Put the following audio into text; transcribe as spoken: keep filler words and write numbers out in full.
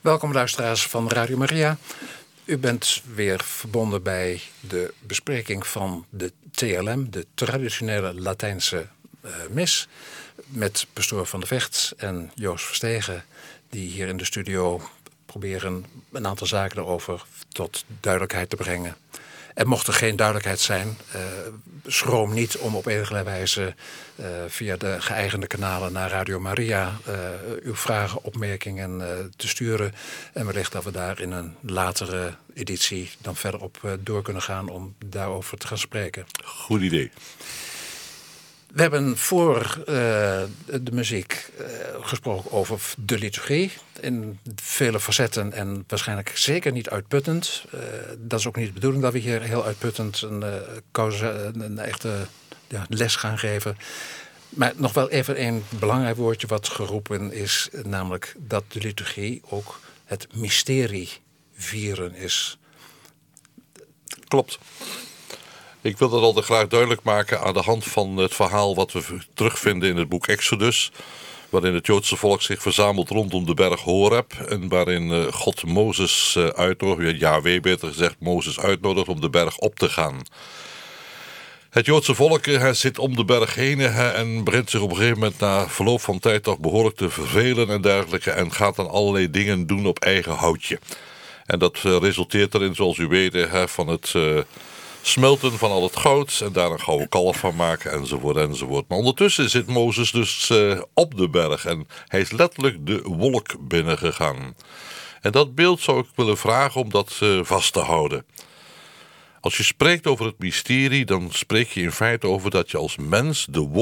Welkom luisteraars van Radio Maria. U bent weer verbonden bij de bespreking van de T L M, de traditionele Latijnse uh, mis, met pastoor Van der Vecht en Joost Verstegen, die hier in de studio proberen een aantal zaken erover tot duidelijkheid te brengen. En mocht er geen duidelijkheid zijn, uh, schroom niet om op enige wijze uh, via de geëigende kanalen naar Radio Maria uh, uw vragen, opmerkingen uh, te sturen. En wellicht dat we daar in een latere editie dan verder op uh, door kunnen gaan om daarover te gaan spreken. Goed idee. We hebben voor uh, de muziek uh, gesproken over de liturgie in vele facetten en waarschijnlijk zeker niet uitputtend. Uh, dat is ook niet de bedoeling dat we hier heel uitputtend een, uh, causa, een, een echte ja, les gaan geven. Maar nog wel even een belangrijk woordje wat geroepen is, namelijk dat de liturgie ook het mysterie vieren is. Klopt. Ik wil dat altijd graag duidelijk maken aan de hand van het verhaal wat we terugvinden in het boek Exodus, waarin het Joodse volk zich verzamelt rondom de berg Horeb en waarin God Mozes uitnodigt, Yahweh beter gezegd, Mozes uitnodigt om de berg op te gaan. Het Joodse volk hij zit om de berg heen hij, en begint zich op een gegeven moment na verloop van tijd toch behoorlijk te vervelen en dergelijke en gaat dan allerlei dingen doen op eigen houtje. En dat uh, resulteert erin, zoals u weet, hè, van het uh, smelten van al het goud en daar een gouden kalf van maken enzovoort enzovoort. Maar ondertussen zit Mozes dus uh, op de berg en hij is letterlijk de wolk binnengegaan. En dat beeld zou ik willen vragen om dat uh, vast te houden. Als je spreekt over het mysterie, dan spreek je in feite over dat je als mens de wolk